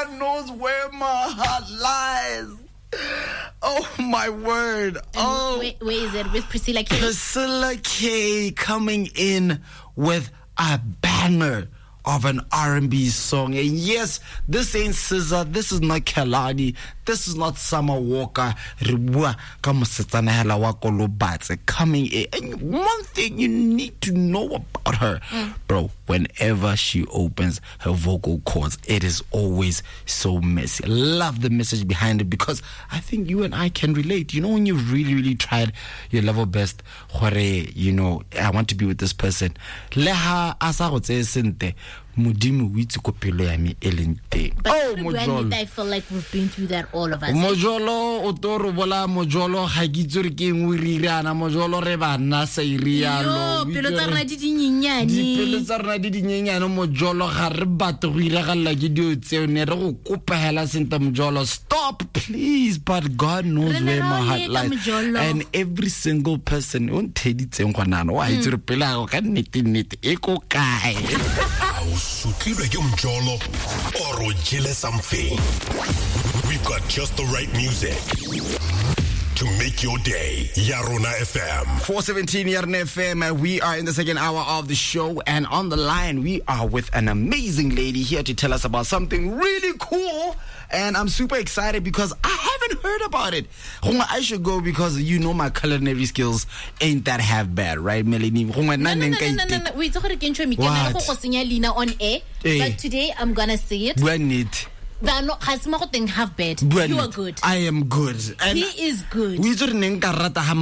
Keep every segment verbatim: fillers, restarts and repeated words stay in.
God knows where my heart lies. Oh my word. And oh, where, where is it? With Priscilla K? Priscilla K coming in with a banger of an R and B song. And yes, this ain't S Z A, this is not Kelani, this is not Summer Walker. Coming in. And one thing you need to know about her, mm. bro, whenever she opens her vocal cords, it is always so messy. I love the message behind it, because I think you and I can relate. You know, when you really, really tried your level best, you know, I want to be with this person. Leha asa go tse sente. Modimo o itse ko pelo ya me eleng teng. Oh, Mojolo, I feel like we've been through that, all of us. Mojolo o toro bola Mojolo ga ke itse re ke eng o rirana Mojolo re bana sa irialo. Yo, pelo tsa rena di dinyenyane. Di pelo tsa rena di dinyenyane Mojolo ga re batle go iragalla ke dio tseo ne re go kopa hela sente Mojolo. Stop please, but God knows where my heart lies. And every single person on theditseng gona no wa itse re pela go ka nnete nnete e ko kae. Sutlilwe ke Mjolo or o jele something. We've got just the right music to make your day. Yarona F M. four seventeen Yarona F M. We are in the second hour of the show, and on the line we are with an amazing lady here to tell us about something really cool. And I'm super excited because I haven't heard about it. I should go because you know my culinary skills ain't that half bad, right, Melanie? No, no, no, no, no, no, no. Wait, on air, but today I'm gonna say it. When it. Not, half bad. You are good. I am good. And he is good. We just need to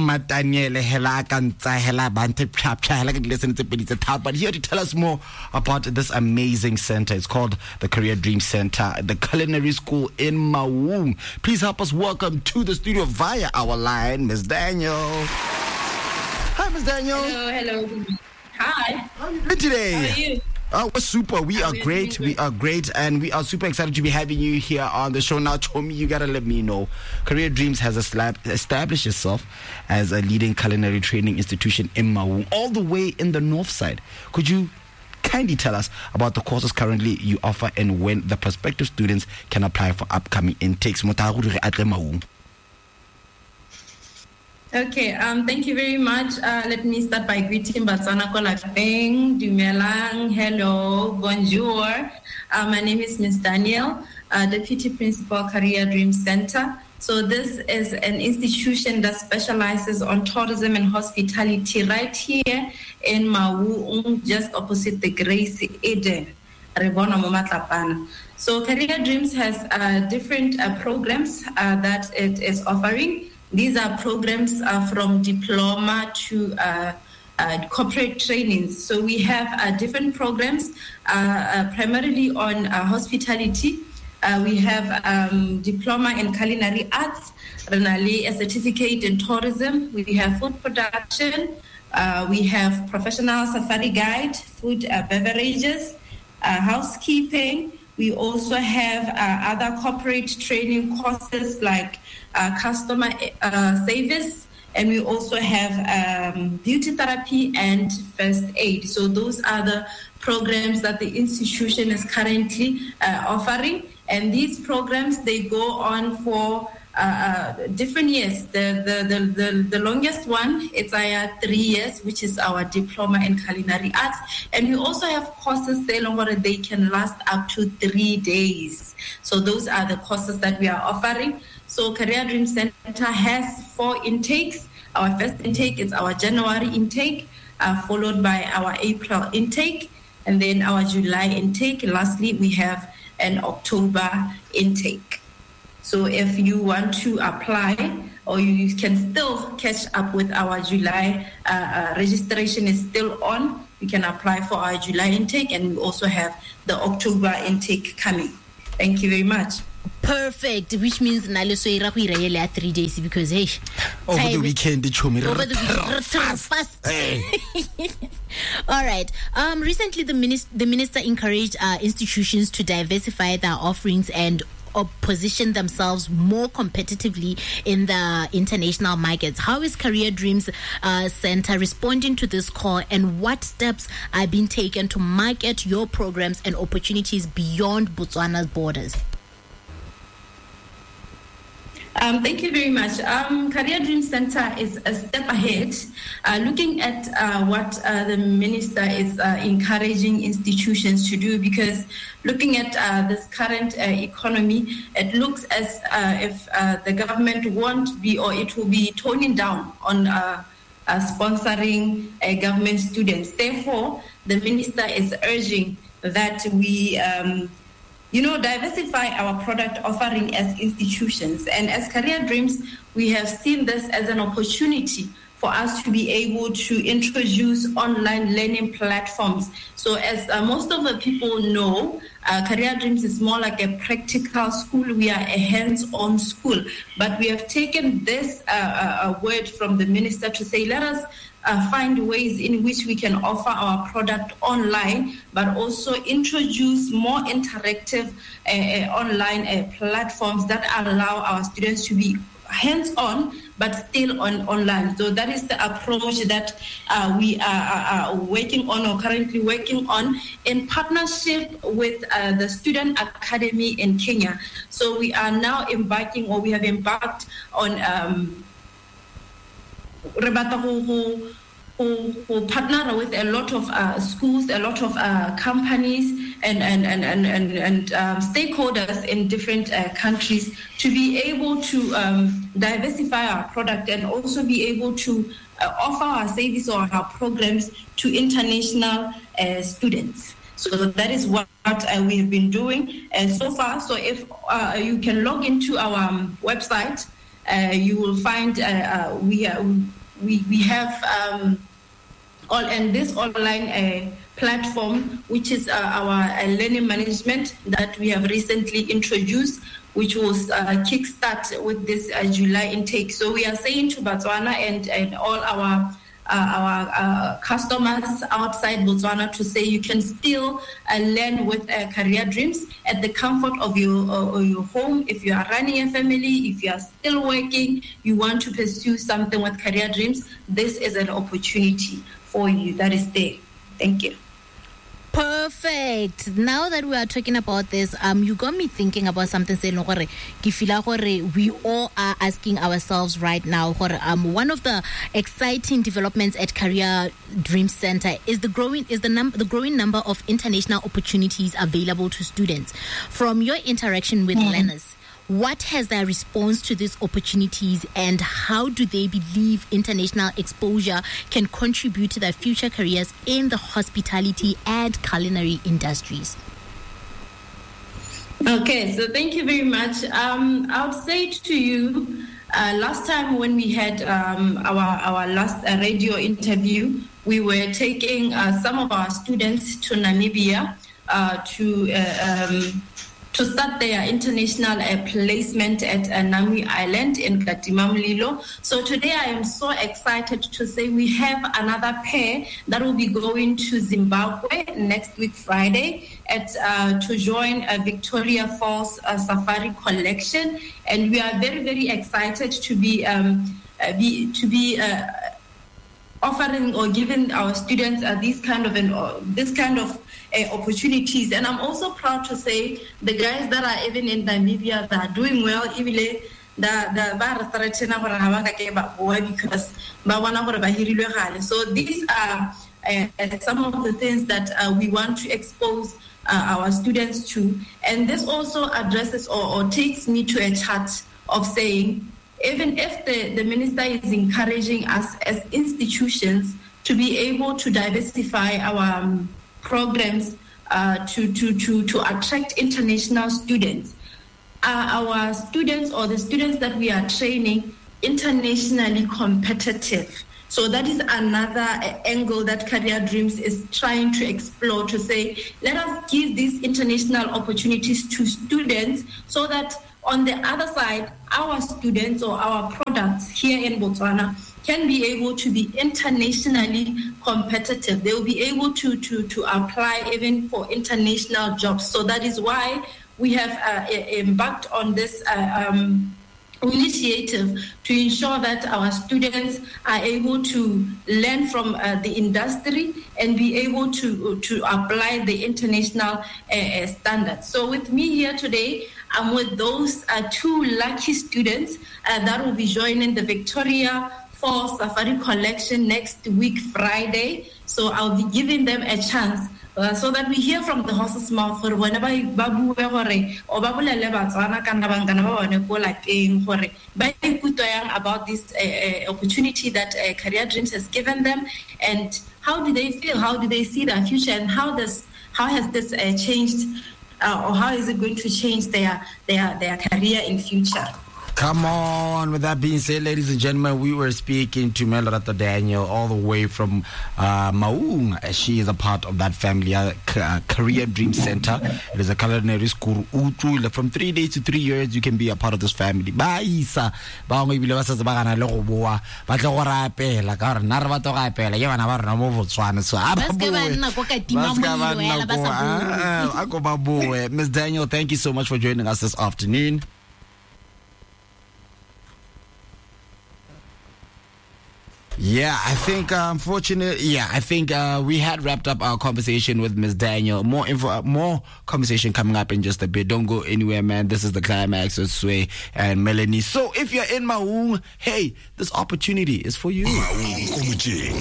but here to tell us more about this amazing center. It's called the Career Dream Center, the Culinary School in Maung. Please help us welcome to the studio via our line, Miss Daniel. Hi, Miss Daniel. Hello, hello. Hi. How are you doing today? How are you? Oh, we're super. We are great. We are great. And we are super excited to be having you here on the show. Now, Chomi, you got to let me know. Career Dreams has established itself as a leading culinary training institution in Maung, all the way in the north side. Could you kindly tell us about the courses currently you offer and when the prospective students can apply for upcoming intakes? Okay, um, thank you very much. Uh, let me start by greeting Batswana Kolapeng, Dumelang, hello, bonjour. Uh, my name is Miss Daniel, uh, Deputy Principal, Career Dream Center. So this is an institution that specializes on tourism and hospitality right here in Maung, just opposite the Grace Eden. So Career Dreams has uh, different uh, programs uh, that it is offering. These are programs uh, from diploma to uh, uh, corporate trainings. So we have uh, different programs, uh, uh, primarily on uh, hospitality. Uh, we have um, diploma in culinary arts, Renali, a certificate in tourism. We have food production. Uh, we have professional safari guide, food uh, beverages, uh, housekeeping. We also have uh, other corporate training courses like uh, customer uh, service, and we also have um, beauty therapy and first aid. So those are the programs that the institution is currently uh, offering. And these programs, they go on for uh, uh, different years. The, the, the, the, the longest one, it's uh, three years, which is our diploma in culinary arts. And we also have courses there longer, they can last up to three days. So those are the courses that we are offering. So Career Dream Center has four intakes. Our first intake is our January intake, uh, followed by our April intake, and then our July intake. Lastly, we have an October intake. So if you want to apply, or you can still catch up with our July uh, uh, registration is still on, you can apply for our July intake, and we also have the October intake coming. Thank you very much. Perfect, which means Nalesoira we three days because hey, over the weekend, over the weekend, fast. Hey. All right. Um, recently, the minister the minister encouraged uh, institutions to diversify their offerings and or position themselves more competitively in the international markets. How is Career Dreams uh, Center responding to this call, and what steps are being taken to market your programs and opportunities beyond Botswana's borders? Um, thank you very much. Um, Career Dreams Center is a step ahead, uh, looking at uh, what uh, the minister is uh, encouraging institutions to do, because looking at uh, this current uh, economy, it looks as uh, if uh, the government won't be, or it will be toning down on uh, uh, sponsoring uh, government students. Therefore, the minister is urging that we um, you know, diversify our product offering as institutions. And as Career Dreams, we have seen this as an opportunity for us to be able to introduce online learning platforms. So as uh, most of the people know, uh, Career Dreams is more like a practical school. We are a hands-on school. But we have taken this uh, uh, word from the minister to say, let us Uh, find ways in which we can offer our product online, but also introduce more interactive uh, uh, online uh, platforms that allow our students to be hands-on, but still on online. So that is the approach that uh, we are, are working on, or currently working on, in partnership with uh, the Student Academy in Kenya. So we are now embarking, or we have embarked on um, who, who, who partner with a lot of uh, schools, a lot of uh, companies, and and and and and, and um, stakeholders in different uh, countries to be able to um, diversify our product and also be able to uh, offer our service or our programs to international uh, students. So that is what uh, we have been doing uh, so far. So if uh, you can log into our um, website, uh, you will find uh, uh, we, uh, we we have um, all and this online uh, platform, which is uh, our uh, learning management that we have recently introduced, which was uh, kickstart with this uh, July intake. So we are saying to Botswana and, and all our uh, our uh, customers outside Botswana to say you can still uh, learn with uh, Career Dreams at the comfort of your uh, your home. If you are running a family, if you are still working, you want to pursue something with Career Dreams, this is an opportunity for you that is there. Thank you. Perfect. Now that we are talking about this, um, you got me thinking about something. Saying, we all are asking ourselves right now. Um, one of the exciting developments at Career Dreams Center is the growing is the number the growing number of international opportunities available to students. From your interaction with mm. learners, what has their response to these opportunities, and how do they believe international exposure can contribute to their future careers in the hospitality and culinary industries? Okay, so thank you very much. Um, I would say to you, uh, last time when we had um, our, our last uh, radio interview, we were taking uh, some of our students to Namibia uh, to... Uh, um, to start their international uh, placement at uh, Nami Island in Katimamlilo. So today I am so excited to say we have another pair that will be going to Zimbabwe next week Friday at uh, to join a Victoria Falls uh, Safari Collection, and we are very very excited to be um, uh, be to be. Uh, offering or giving our students uh, these kind of an, uh, this kind of uh, opportunities. And I'm also proud to say the guys that are even in Namibia that are doing well, even the because so these are uh, some of the things that uh, we want to expose uh, our students to. And this also addresses or, or takes me to a chart of saying, even if the, the minister is encouraging us as institutions to be able to diversify our um, programs uh, to, to, to, to attract international students, are our students or the students that we are training internationally competitive? So that is another uh, angle that Career Dreams is trying to explore, to say, let us give these international opportunities to students so that on the other side, our students or our products here in Botswana can be able to be internationally competitive. They will be able to, to, to apply even for international jobs. So that is why we have uh, embarked on this uh, um, initiative to ensure that our students are able to learn from uh, the industry and be able to to apply the international uh, standards. So with me here today, I'm with those uh, two lucky students uh, that will be joining the Victoria Fall Safari Collection next week, Friday. So I'll be giving them a chance Uh, so that we hear from the horse's mouth for whenever ba bue gore o ba bolele batswana kana bangana ba bone go lapeng gore ba ikutlwa yang about this uh, uh, opportunity that uh, Career Dreams has given them, and how do they feel, how do they see their future, and how does how has this uh, changed uh, or how is it going to change their their their career in future. Come on. With that being said, ladies and gentlemen, we were speaking to Melorata Daniel all the way from uh, Maung. She is a part of that family, uh, Career Dream Center. It is a culinary school. From three days to three years, you can be a part of this family. Bye, Isa. Ba ngo ibile ba sa ba gana le go boa. Ba tle go rapela ka re nna re ba to ga pela. Ye bana ba rena mo Botswana. So a ba boe. Miss Daniel, thank you so much for joining us this afternoon. Yeah, I think, uh, unfortunately, yeah, I think uh, we had wrapped up our conversation with Miss Daniel. More info, more conversation coming up in just a bit. Don't go anywhere, man. This is the Climax with Sway and Melanie. So if you're in Maung, hey, this opportunity is for you. Maung Komujing,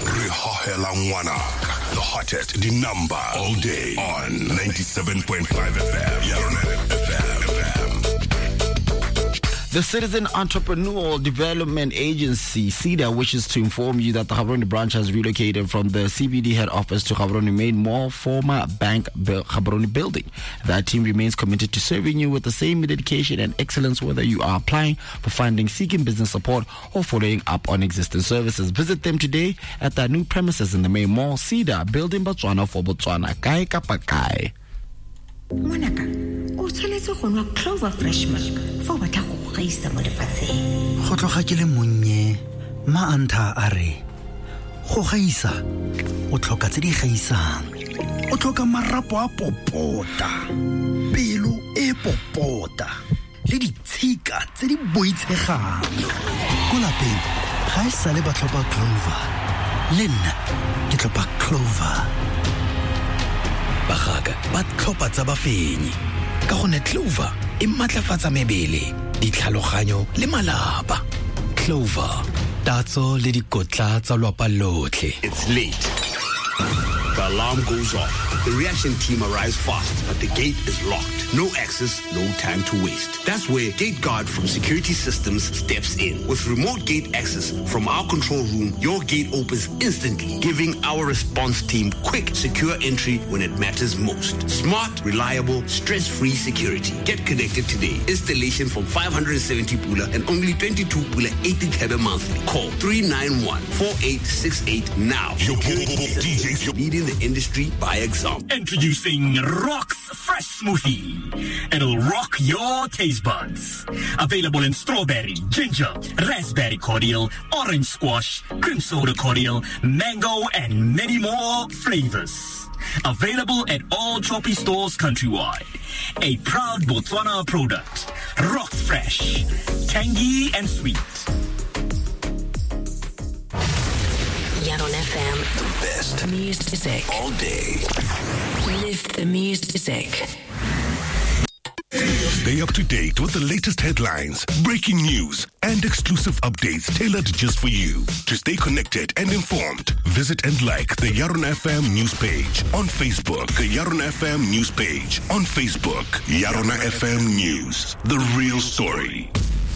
the hottest, the number all day on ninety-seven point five F M. Yaronet F M. The Citizen Entrepreneurial Development Agency, CEDA, wishes to inform you that the Gaborone branch has relocated from the C B D head office to Gaborone Main Mall, former Bank Gaborone building. That team remains committed to serving you with the same dedication and excellence, whether you are applying for funding, seeking business support, or following up on existing services. Visit them today at their new premises in the Main Mall, CEDA, building Botswana for Botswana. Kai kapakai. Monaka, o tshwanetse go nwa Clover Fresh Milk for batla go gaisa mo lefatsheng. Go tloga ke le monnye, maantha a re go gaisa o tlhoka tse di gaisang. O tlhoka marapo a popota, pelo e popota, le ditshika tse di boitshegang. Go lapeng ga e sale ba tlhopa Clover, le nna ke tlhopa Clover. Bagaga ba tlhopa tsa bafenyi ka gone Clover e matlafatsa mebele, ditlhaloganyo le malapa. Clover, tatso le dikotla tsa lwapa lotlhe. It's late. The alarm goes off. The reaction team arrives fast, but the gate is locked. No access, no time to waste. That's where Gate Guard from Security Systems steps in. With remote gate access from our control room, your gate opens instantly, giving our response team quick, secure entry when it matters most. Smart, reliable, stress-free security. Get connected today. Installation from five hundred seventy pula and only twenty-two pula eighty kebe monthly. Call three nine one, four eight six eight now. Your D Js leading the industry by example. Introducing Rock's Fresh Smoothie. It'll rock your taste buds. Available in strawberry, ginger, raspberry cordial, orange squash, cream soda cordial, mango, and many more flavors. Available at all Choppy stores countrywide. A proud Botswana product. Rock's Fresh. Tangy and sweet. Yaron F M. The best Music. all day. Live the music. Stay up to date with the latest headlines, breaking news, and exclusive updates tailored just for you. To stay connected and informed, visit and like the Yaron F M news page on Facebook. The Yaron F M news page on Facebook. Yaron F M News, the real story.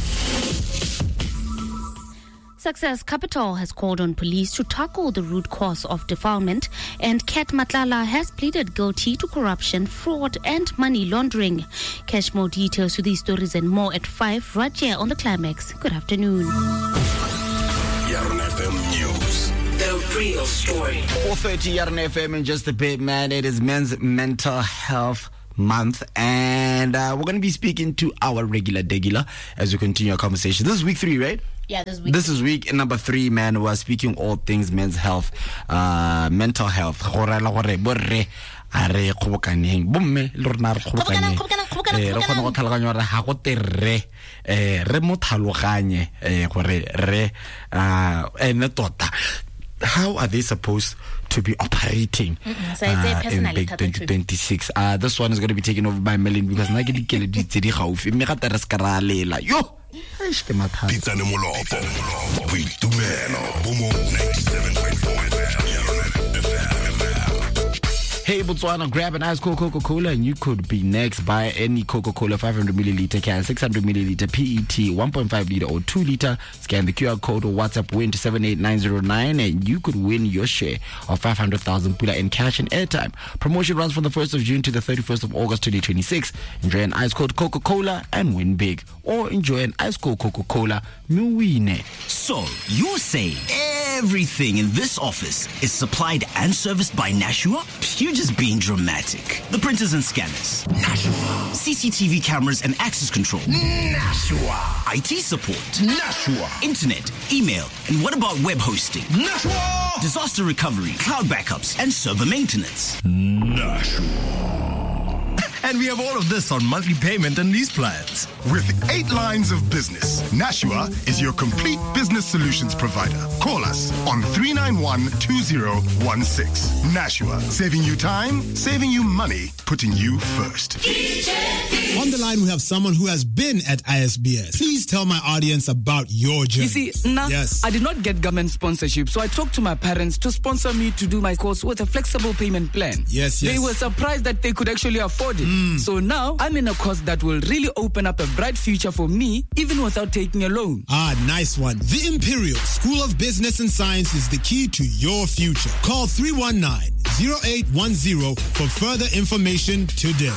Success Capital has called on police to tackle the root cause of defilement, and Kat Matlala has pleaded guilty to corruption, fraud, and money laundering. Catch more details to these stories and more at five right here on The Climax. Good afternoon. Yaron F M News, The real story. four thirty Yaron F M in just a bit, man. It is Men's Mental Health Month, and uh, we're going to be speaking to our regular Degila as we continue our conversation. This is week three, right? Yeah, this week. This is week number three, man. We're speaking all things men's health, uh, mental health. a re kgobokaneng bomme le rona re kgobokaneng eh re kgona go tlhaloganya gore ha go te re eh re mo tlhaloganye eh gore re uh ene tota how are they supposed to be operating so uh, in big twenty twenty-six? Uh, this one is going to be taken over by Melin because na ke dikele di tse di gaufi mme ga tere ska ra lela yo eish ke mathata pizza ne molopo boitumelo bomo ninety-seven point four Hey Botswana, grab an ice cold Coca-Cola and you could be next. Buy any Coca-Cola five hundred milliliter can, six hundred milliliter P E T, one point five liter or two liter. Scan the Q R code or WhatsApp win to seven eight nine zero nine and you could win your share of five hundred thousand pula in cash and airtime. Promotion runs from the first of June to the thirty-first of August twenty twenty-six. Enjoy an ice cold Coca-Cola and win big. Or enjoy an ice cold Coca-Cola Muwine. So, you say everything in this office is supplied and serviced by Nashua? You're just being dramatic. The printers and scanners? Nashua. C C T V cameras and access control? Nashua. I T support? Nashua. Internet, email, and what about web hosting? Nashua. Disaster recovery, cloud backups, and server maintenance? Nashua. And we have all of this on monthly payment and lease plans. With eight lines of business, Nashua is your complete business solutions provider. Call us on three nine one two zero one six. Nashua, saving you time, saving you money, putting you first. On the line, we have someone who has been at I S B S. Please tell my audience about your journey. You see, nah, yes. I did not get government sponsorship, so I talked to my parents to sponsor me to do my course with a flexible payment plan. Yes, yes. They were surprised that they could actually afford it. Mm. So now I'm in a course that will really open up a bright future for me, even without taking a loan. Ah, nice one. The Imperial School of Business and Science is the key to your future. Call three one nine, zero eight one zero for further information today.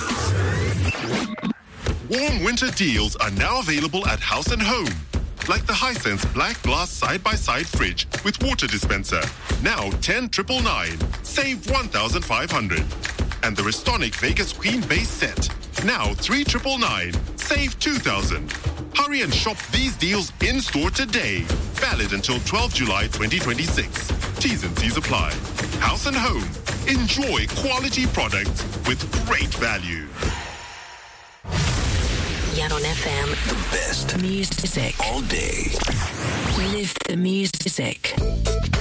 Warm winter deals are now available at House and Home. Like the Hisense black glass side-by-side fridge with water dispenser. Now ten triple nine. Save one thousand five hundred. And the Restonic Vegas Queen base set. Now three triple nine. Save two thousand. Hurry and shop these deals in-store today. Valid until twelfth of July twenty twenty-six. T's and C's apply. House and Home. Enjoy quality products with great value. Yaron F M. The best music all day. Live the music.